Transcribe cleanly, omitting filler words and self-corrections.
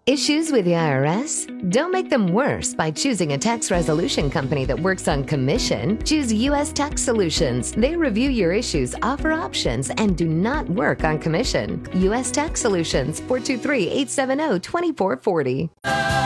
Issues with the IRS? Don't make them worse by choosing a tax resolution company that works on commission. Choose U.S. Tax Solutions. They review your issues, offer options, and do not work on commission. U.S. Tax Solutions, 423-870-2440.